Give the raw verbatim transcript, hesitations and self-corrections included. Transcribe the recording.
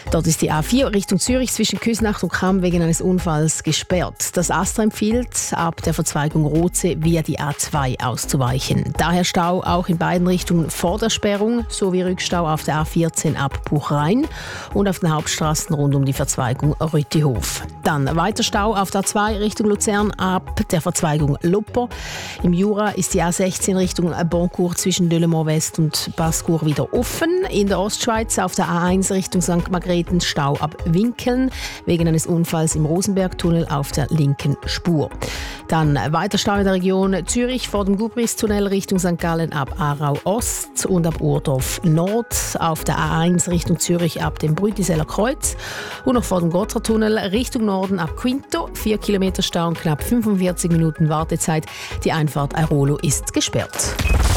Dort ist die A vier Richtung Zürich zwischen Küsnacht und Cham wegen eines Unfalls gesperrt. Das AStA empfiehlt, ab der Verzweigung Rothsee via die A zwei auszuweichen. Daher Stau auch in beiden Richtungen vor der Sperrung sowie Rückstau auf der A vierzehn ab Buchrain und auf den Hauptstraßen rund um die Verzweigung Rüttihof. Dann weiter Stau auf der A zwei Richtung Luzern ab der Verzweigung Lupper. Im Jura ist die A sechzehn Richtung Boncourt zwischen Delemont West und Bascourt wieder offen. In der Ostschweiz auf der A eins Richtung Sankt Margrethen Stau ab Winkeln wegen eines Unfalls im Rosenbergtunnel auf der linken Spur. Dann weiter Stau in der Region Zürich vor dem Gubristunnel Richtung Sankt Gallen ab Aarau Ost und ab Urdorf Nord, auf der A eins Richtung Zürich ab dem Brütiseller Kreuz und noch vor dem Gotthardtunnel Richtung Norden ab Quinto. vier Kilometer Stau und knapp fünfundvierzig Minuten Wartezeit. Die Einfahrt Airolo ist gesperrt.